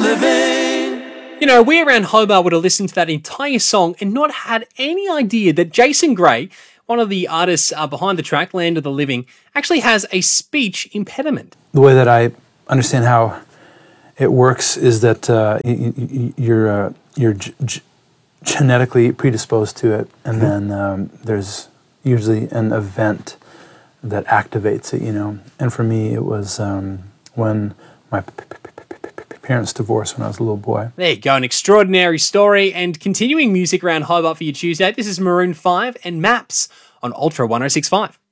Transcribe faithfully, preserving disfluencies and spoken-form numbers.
living. You know, we around Hobart would have listened to that entire song and not had any idea that Jason Gray, one of the artists uh, behind the track, Land of the Living, actually has a speech impediment. The way that I understand how it works is that uh, you, you, you're uh, you're g- g- genetically predisposed to it, and then um, there's usually an event that activates it, you know. And for me, it was um, when my p- p- p- p- parents divorced when I was a little boy. There you go, an extraordinary story. And continuing music around Hobart for your Tuesday, this is Maroon five and Maps on Ultra one oh six point five.